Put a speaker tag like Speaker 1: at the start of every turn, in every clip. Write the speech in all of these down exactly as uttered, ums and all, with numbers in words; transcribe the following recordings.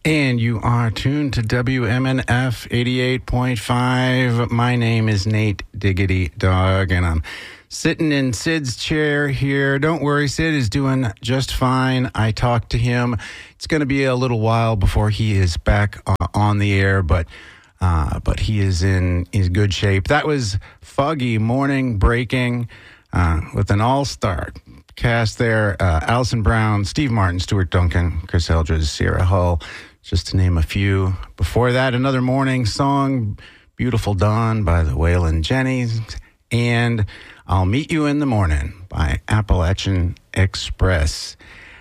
Speaker 1: And you are tuned to W M N F eighty-eight point five. My name is Nate Diggity Dog, and I'm sitting in Sid's chair here. Don't worry, Sid is doing just fine. I talked to him. It's going to be a little while before he is back uh, on the air, but uh, but he is in is good shape. That was Foggy Morning Breaking uh, with an all-star cast there. Uh, Alison Brown, Steve Martin, Stuart Duncan, Chris Eldridge, Sierra Hull, just to name a few. Before that, another morning song, Beautiful Dawn by the Waylon Jennings, and I'll Meet You in the Morning by Appalachian Express.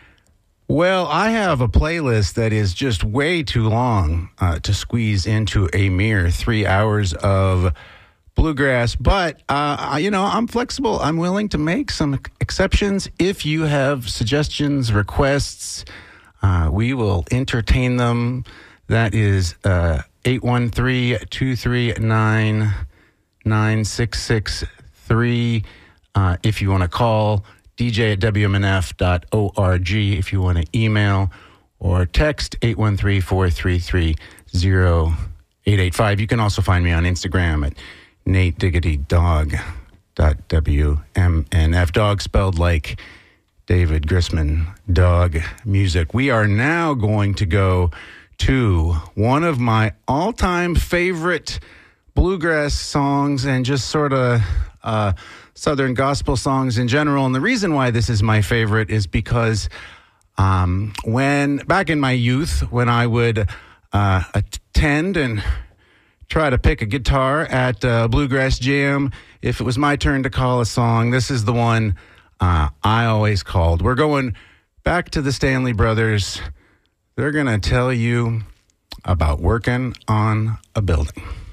Speaker 1: Well, I have a playlist that is just way too long uh, to squeeze into a mere three hours of bluegrass, but, uh, you know, I'm flexible. I'm willing to make some exceptions. If you have suggestions, requests, uh, we will entertain them. That is uh, eight one three, two three nine, nine six six three. Uh, if you want to call, D J at W M N F dot org. If you want to email or text eight one three, four three three, zero eight eight five. You can also find me on Instagram at Nate Diggity Dog dot W M N F. Dog spelled like David Grisman, dog music. We are now going to go to one of my all-time favorite bluegrass songs and just sort of uh, Southern gospel songs in general. And the reason why this is my favorite is because um, when back in my youth, when I would uh, attend and try to pick a guitar at uh, Bluegrass Jam, if it was my turn to call a song, this is the one uh, I always called. We're going back to the Stanley Brothers. They're going to tell you about working on a building.